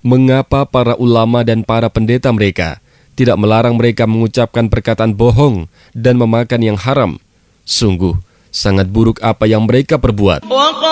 mengapa para ulama dan para pendeta mereka tidak melarang mereka mengucapkan perkataan bohong dan memakan yang haram? Sungguh, sangat buruk apa yang mereka perbuat.